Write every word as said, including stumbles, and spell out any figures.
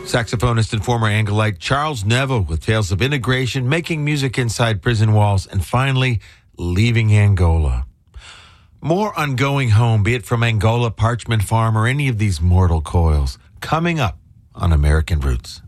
Saxophonist and former Angolite Charles Neville with tales of integration, making music inside prison walls, and finally leaving Angola. More on going home, be it from Angola, Parchment Farm, or any of these mortal coils, coming up on American Roots.